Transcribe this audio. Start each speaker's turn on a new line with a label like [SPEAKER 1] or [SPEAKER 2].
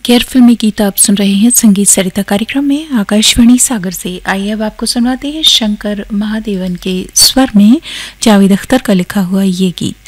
[SPEAKER 1] Care फिल्मी गीत आप सुन रहे हैं संगीत सरिता कार्यक्रम में आकाशवाणी सागर से। आइए अब आपको सुनवाते हैं शंकर महादेवन के स्वर में जावेद अख्तर का लिखा हुआ ये गीत।